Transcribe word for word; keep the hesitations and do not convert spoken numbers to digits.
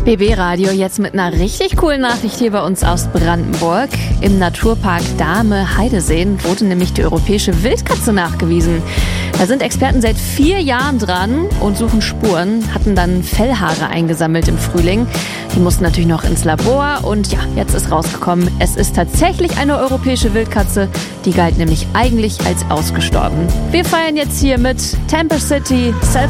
B B-Radio jetzt mit einer richtig coolen Nachricht hier bei uns aus Brandenburg. Im Naturpark Dahme-Heideseen wurde nämlich die europäische Wildkatze nachgewiesen. Da sind Experten seit vier Jahren dran und suchen Spuren, hatten dann Fellhaare eingesammelt im Frühling. Die mussten natürlich noch ins Labor und ja, jetzt ist rausgekommen, es ist tatsächlich eine europäische Wildkatze. Die galt nämlich eigentlich als ausgestorben. Wir feiern jetzt hier mit Temple City, Self